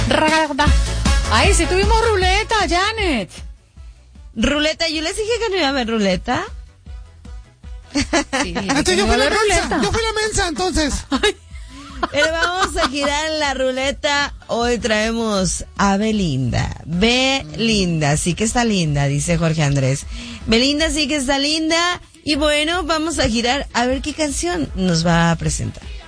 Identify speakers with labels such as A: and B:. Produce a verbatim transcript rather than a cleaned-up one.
A: Ay, sí tuvimos ruleta, Janet.
B: Ruleta, yo les dije que no iba a haber ruleta.
A: Sí,
C: entonces yo fui la mensa,
A: ruleta.
C: yo fui la mensa, entonces.
B: Pero vamos a girar la ruleta. Hoy traemos a Belinda. Belinda, sí que está linda, dice Jorge Andrés. Belinda sí que está linda. Y bueno, vamos a girar a ver qué canción nos va a presentar.